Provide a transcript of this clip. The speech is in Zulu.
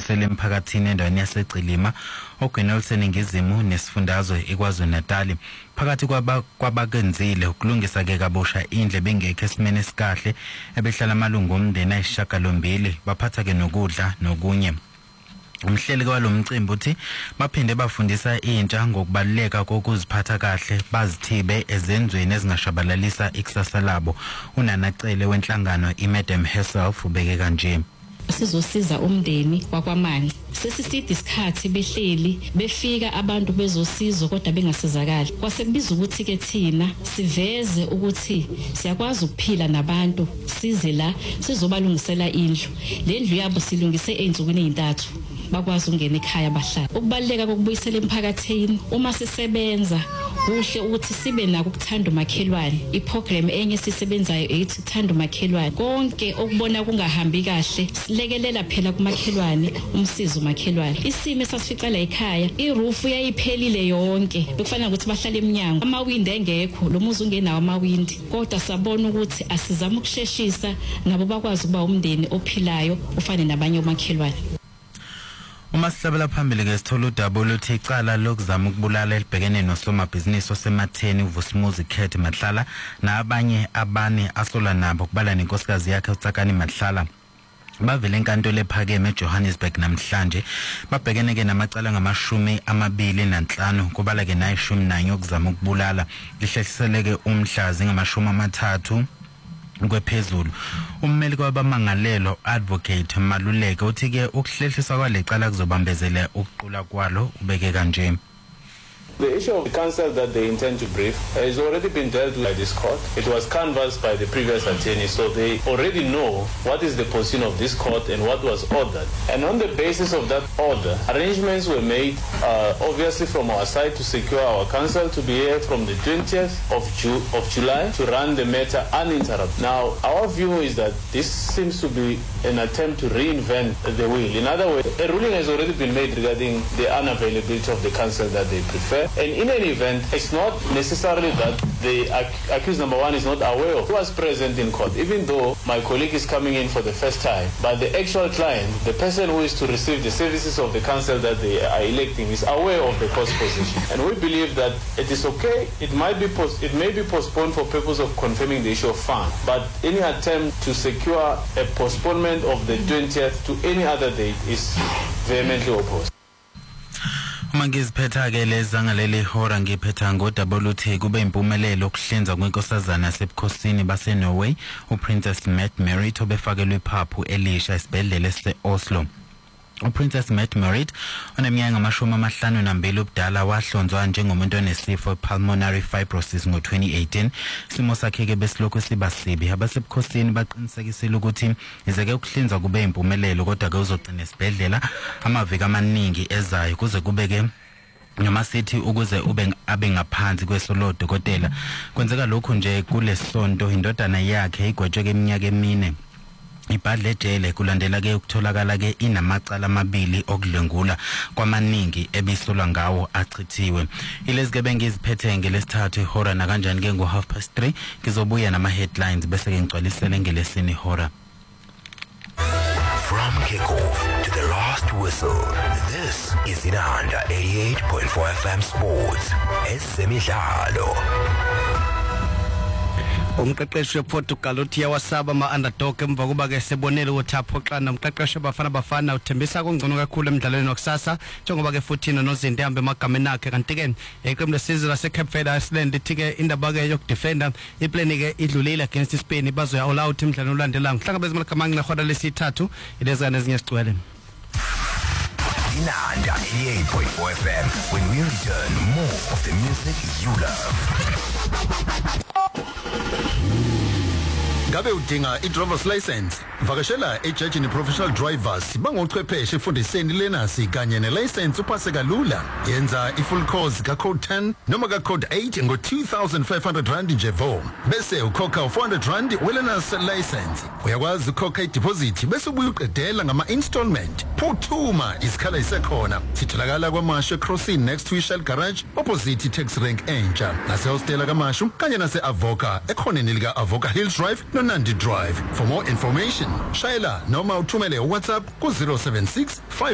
udlulisele emphakathini endaweni yaseCilima ogwinelsen ngezimu nesifundazwe eKwaZulu-Natal phakathi kwabakenzile ukulungisa ke kabusha indle bengekho esimene sikahle ebehlala amalungu omndeni ayishagalombili baphatha ke nokudla nokunye. Umhleli kwalomcimbi uthi baphinde bafundisa intsha ngokubaluleka kokuziphatha kahle bazithibe ezenzweni ezingashabalalisa ikusasa labo. UNanacele wenhlangano iMadam herself ubeke kanje. Sizosiza umndeni wakwaManzi sesiside isikhathi behleli befika abantu bezosizo kodwa bengasizakali kwase kubiza ukuthi ke thina siveze ukuthi siyakwazi ukuphila nabantu size la sizobalungisela indlu lendlu yabo silungise einsukwini ezintathu bakwazi ungena ekhaya bahlala. Ukubaleka kokubuyisela emphakathini uma sisebenza kuhle ukuthi sibe nako ukuthanda umakhelwane. Iprogram enye sisebenzayo ethi uthanda umakhelwane. Konke okubona kungahambi kahle silekelela phela kumakhelwane umsizo umakhelwane. Isimo esasifica la ekhaya iroof yayiphelile yonke bekufana ukuthi bahlala eminyango amawindi engekho lo muzi ungenawo amawindi kodwa sabona ukuthi asizama ukusheshisa nabo bakwazi ukuba umndeni ophilayo ufane nabanye omakhelwane. Umashlabela phambili ke sithola udaba oluthi icala lokuzama ukubulala elibhekene nosomabhizinisi osematheni uVusumuzi Khethi Mahlala nabanye abane asola nabo kubala nenkosikazi yakhe uTsakani Mahlala bavele enkantolo ephakeme eJohannesburg namhlanje babhekene ke namacala ngamashumi 25 kubala ke nayi11 okuzama ukubulala lihlehliseleke umhlazi ngama30 kwephezulu. Ummeli kwabamangalelo advocate Maluleke uthi ke ukuhlehliswa kwalecala kuzobambezela ukuqula kwalo ubeke kanje. The issue of the council that they intend to brief has already been dealt with by this court. It was canvassed by the previous attorney, so they already know what is the position of this court and what was ordered. And on the basis of that order, arrangements were made, obviously from our side, to secure our counsel to be here from the 20th of July to run the matter uninterrupted. Now, our view is that this seems to be an attempt to reinvent the wheel. In other words, a ruling has already been made regarding the unavailability of the counsel that they prefer. And in any event, it's not necessarily that the accused number one is not aware of who was present in court, even though my colleague is coming in for the first time. But the actual client, the person who is to receive the services of the counsel that they are electing, is aware of the court's position. And we believe that it is okay. It may be postponed for purpose of confirming the issue of fund. But any attempt to secure a postponement of the 20th to any other date is vehemently opposed. Mangiziphetha ke lezangaleli hora ngiphetha ngodaba oluthi kube impumelelo okuhlinza kwenkosazana yasebukhosini baseNorway uPrincess Mette-Marit obefakelwe iphaphu elisha esibhedlela se-Oslo. uPrincess Mette-Marit oneminyaka 52 ubudala wahlonzwa njengomuntu onesifo pulmonary fibrosis ngo-2018. Isimo sakhe ke besilokhu siba sibi. Abasebukhosini baqinisekisile ukuthi izeke ukuhlinzwa kube impumelelo kodwa ke uzogcina esibhedlela amaviki amaningi ezayo kuze kubeke noma sithi ukuze abe ngaphansi kwesolo dokotela. Kwenzeka lokhu nje kulesonto indodana yakhe igwetshwe iminyaka 4 ibhadle ejele kulandela ke ukutholakala ke inamacala amabili okudlengula kwamaningi ebisolwa ngawo achithiwe. Ilezike bengiziphethe ngelesithathu ihora na kanjani ke ngo3:30 ngizobuya nama headlines bese ke ngicwalisele ngelesini ihora. From kickoff to the last whistle, this is Inanda 88.4 FM Sports. Esemidlalo. Umqeqeshi wePortugal uthi yawasaba ama-underdog emva kuba ke sebonele ukuthi aphoxana umqeqeshi bafana uthembisa kongcono kakhulu emidlalweni wakusasa njengoba ke futhi nozinto ehambe emagameni akhe kanti ke iqembu lesizwe laseCape Verde Iceland ithi ke indaba ke yokudefenda iplan ke idlulile against Spain bazoya all out emidlalweni olandelayo. Mhlangabeze malakamanga nehora lesithathu ilezana ezinye sigcwele. Inanda 88.4 FM. When we return, more of the music you love. Ngabe udinga i-driver's license? Vakashela ejajini professional drivers bangochwepheshe efundiseni lenasi kanye ne-license uphase kalula. Yenza i-full course ka-code 10 noma ka-code 8 ngo-2,500 rand nje vo. Bese ukhokha 400 rand welenas license. Uyakwazi ukhokha i-deposit bese ubuye uqedela ngama-installment. Phuthuma isikhala isekhona. Sitholakala kwaMashu Crossing next to Shell Garage opposite tax rank entsha. Nase-hostela kaMashu kanye nase-Avoca ekhoneni lika-Avoca Hills Drive Nandi Drive. For more information, shayela noma uthumele WhatsApp ku 076